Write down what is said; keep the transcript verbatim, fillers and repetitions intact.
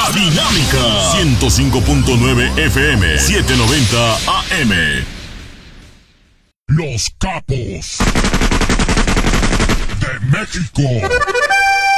La Dinámica ciento cinco punto nueve F M, setecientos noventa A M. Los capos de México.